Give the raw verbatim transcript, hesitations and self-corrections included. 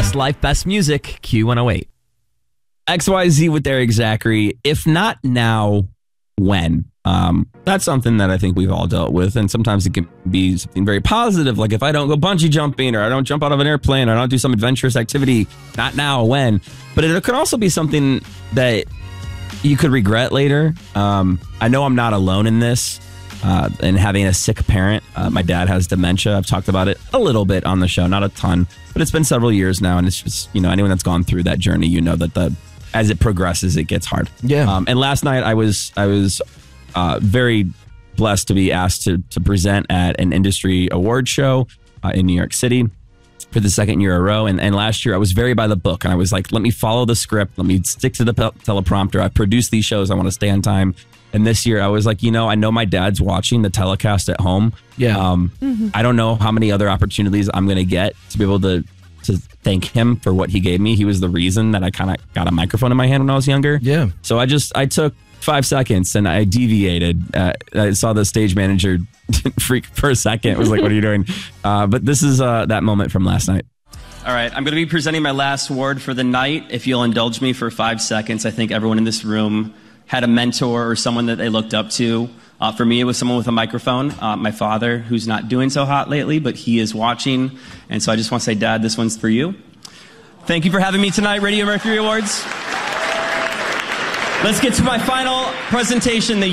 Best Life, Best Music, Q one oh eight. X Y Z with Eric Zachary. If not now, when? Um, that's something that I think we've all dealt with. And sometimes it can be something very positive. Like if I don't go bungee jumping or I don't jump out of an airplane or I don't do some adventurous activity, not now, when? But it could also be something that you could regret later. Um, I know I'm not alone in this. Uh, and having a sick parent. Uh, my dad has dementia. I've talked about it a little bit on the show, not a ton, but it's been several years now. And it's just, you know, anyone that's gone through that journey, you know that the as it progresses, it gets hard. Yeah. Um, and last night I was I was uh, very blessed to be asked to to present at an industry award show uh, in New York City for the second year in a row. And, and last year I was very by the book, and I was like, let me follow the script. Let me stick to the pe- teleprompter. I produce these shows. I want to stay on time. And this year I was like, you know, I know my dad's watching the telecast at home. Yeah. Um, mm-hmm. I don't know how many other opportunities I'm going to get to be able to to thank him for what he gave me. He was the reason that I kind of got a microphone in my hand when I was younger. Yeah. So I just, I took five seconds and I deviated. Uh, I saw the stage manager freak for a second. It was like, what are you doing? Uh, but this is uh, that moment from last night. All right, I'm going to be presenting my last award for the night. If you'll indulge me for five seconds, I think everyone in this room had a mentor or someone that they looked up to. Uh, for me, it was someone with a microphone, uh, my father, who's not doing so hot lately, but he is watching. And so I just want to say, Dad, this one's for you. Thank you for having me tonight, Radio Mercury Awards. Let's get to my final presentation. The